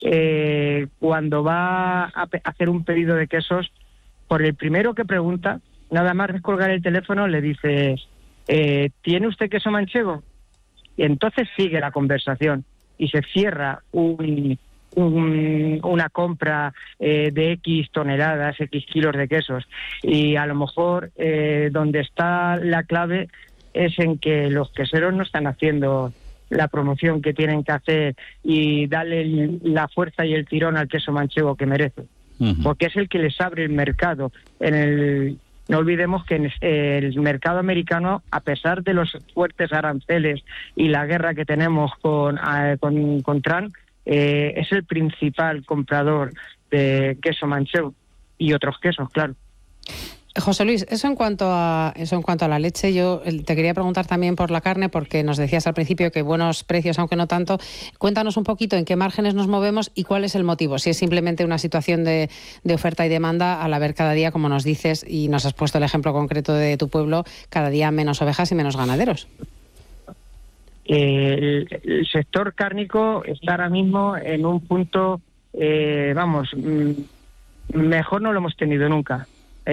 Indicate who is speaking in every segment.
Speaker 1: cuando va a hacer un pedido de quesos, por el primero que pregunta, nada más descolgar el teléfono, le dice, ¿tiene usted queso manchego? Y entonces sigue la conversación y se cierra una compra de X toneladas, X kilos de quesos. Y a lo mejor donde está la clave es en que los queseros no están haciendo la promoción que tienen que hacer y darle la fuerza y el tirón al queso manchego que merece. Porque es el que les abre el mercado. No olvidemos que en el mercado americano, a pesar de los fuertes aranceles y la guerra que tenemos con Trump, es el principal comprador de queso manchego y otros quesos, claro.
Speaker 2: José Luis, eso en cuanto a la leche. Yo te quería preguntar también por la carne, porque nos decías al principio que buenos precios, aunque no tanto. Cuéntanos un poquito en qué márgenes nos movemos y cuál es el motivo. Si es simplemente una situación de oferta y demanda, al haber cada día, como nos dices, y nos has puesto el ejemplo concreto de tu pueblo, cada día menos ovejas y menos ganaderos.
Speaker 1: El sector cárnico está ahora mismo en un punto, mejor no lo hemos tenido nunca.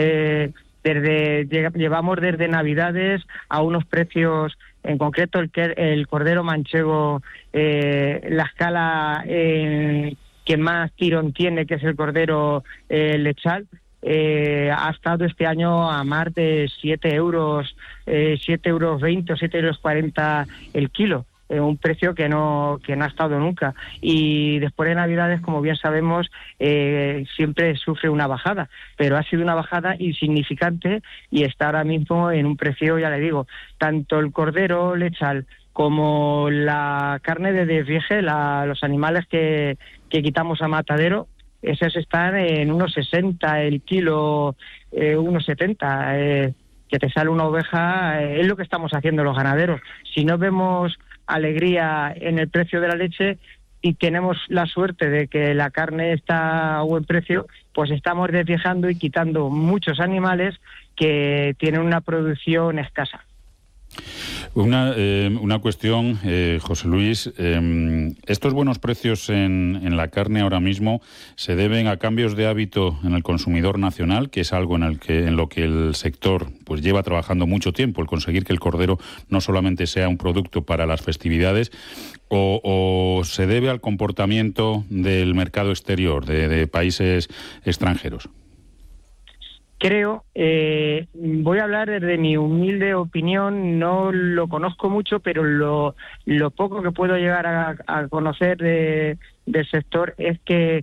Speaker 1: Llevamos desde Navidades a unos precios, en concreto el cordero manchego, la escala que más tirón tiene, que es el cordero lechal, ha estado este año a más de 7 euros, 7,20 euros o 7,40 euros el kilo. Un precio que no ha estado nunca. Y después de Navidades, como bien sabemos, siempre sufre una bajada, pero ha sido una bajada insignificante y está ahora mismo en un precio, ya le digo, tanto el cordero lechal como la carne de desvieje, los animales que quitamos a matadero, esas están en unos 60 el kilo, unos 70, que te sale una oveja, es lo que estamos haciendo los ganaderos. Si no vemos alegría en el precio de la leche y tenemos la suerte de que la carne está a buen precio, pues estamos desviejando y quitando muchos animales que tienen una producción escasa.
Speaker 3: Una cuestión, José Luis, estos buenos precios en la carne ahora mismo se deben a cambios de hábito en el consumidor nacional, que es algo en lo que el sector pues lleva trabajando mucho tiempo, el conseguir que el cordero no solamente sea un producto para las festividades, o se debe al comportamiento del mercado exterior, de países extranjeros.
Speaker 1: Creo, voy a hablar desde mi humilde opinión, no lo conozco mucho, pero lo poco que puedo llegar a conocer del sector es que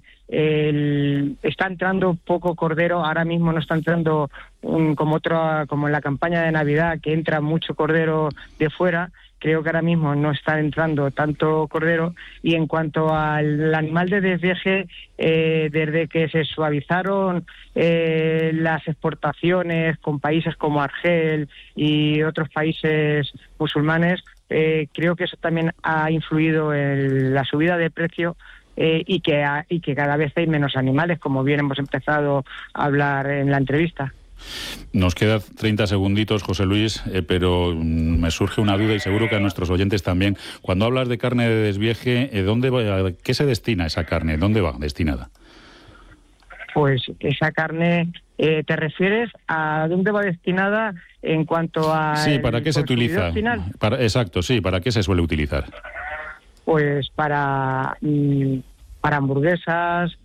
Speaker 1: está entrando poco cordero. Ahora mismo no está entrando como en la campaña de Navidad, que entra mucho cordero de fuera. Creo que ahora mismo no está entrando tanto cordero. Y en cuanto al animal de desvieje, desde que se suavizaron las exportaciones con países como Argel y otros países musulmanes, creo que eso también ha influido en la subida de precio, y que cada vez hay menos animales, como bien hemos empezado a hablar en la entrevista.
Speaker 3: Nos quedan 30 segunditos, José Luis, pero me surge una duda y seguro que a nuestros oyentes también. Cuando hablas de carne de desvieje, ¿qué se destina esa carne? ¿Dónde va destinada?
Speaker 1: Pues esa carne, ¿te refieres a dónde va destinada en cuanto a...
Speaker 3: Sí, ¿para qué se utiliza? Exacto, sí, ¿para qué se suele utilizar?
Speaker 1: Pues para hamburguesas,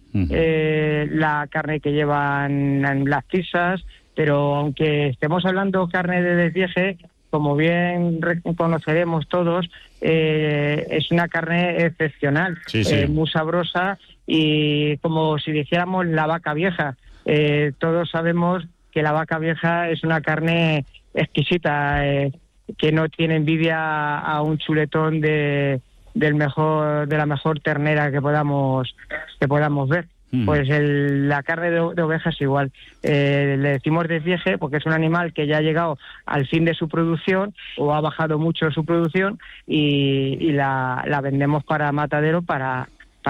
Speaker 1: la carne que llevan las pizzas, pero aunque estemos hablando carne de desvieje, como bien reconoceremos todos, es una carne excepcional,
Speaker 3: sí.
Speaker 1: Muy sabrosa, y como si dijéramos la vaca vieja. Todos sabemos que la vaca vieja es una carne exquisita, que no tiene envidia a un chuletón de la mejor ternera que podamos ver. Pues la carne de oveja es igual. Le decimos desvieje porque es un animal que ya ha llegado al fin de su producción o ha bajado mucho su producción, y la vendemos para matadero, para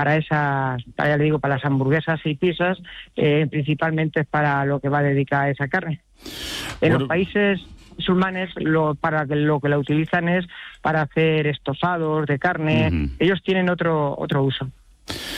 Speaker 1: las hamburguesas y pizzas, principalmente es para lo que va dedicada esa carne. En los países musulmanes lo que la utilizan es para hacer estofados de carne. Ellos tienen otro uso.